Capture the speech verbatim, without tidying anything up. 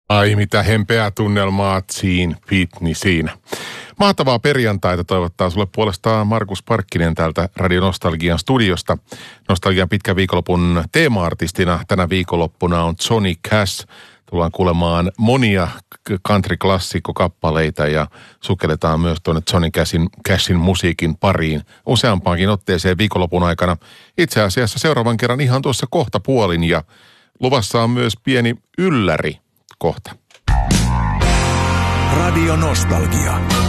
Ai mitä hempeää tunnelmaa siinä, pitni siinä. Mahtavaa perjantaita toivottaa sulle puolestaan Markus Parkkinen täältä Radio Nostalgian studiosta. Nostalgian pitkän viikonlopun teema-artistina tänä viikonloppuna on Johnny Cash. Tullaan kuulemaan monia country-klassikkokappaleita ja sukelletaan myös tuonne Johnny Cashin, Cashin musiikin pariin useampaankin otteeseen viikonlopun aikana. Itse asiassa seuraavan kerran ihan tuossa kohta puolin ja luvassa on myös pieni ylläri kohta. Radio Nostalgia.